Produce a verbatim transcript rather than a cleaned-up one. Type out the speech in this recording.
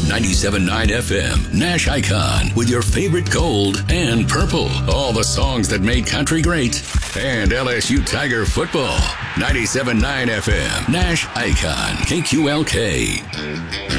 ninety-seven point nine F M, Nash Icon, with your favorite gold and purple. All the songs that made country great. And L S U Tiger football. ninety-seven point nine F M, Nash Icon, K Q L K.